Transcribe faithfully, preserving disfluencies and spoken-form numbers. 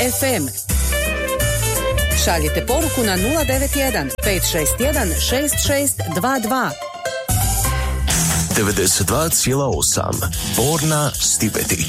ef em. Šaljite poruku na nula devet jedan pet šest jedan šest šest dva dva. devedeset dva zarez osam Borna Stipetić.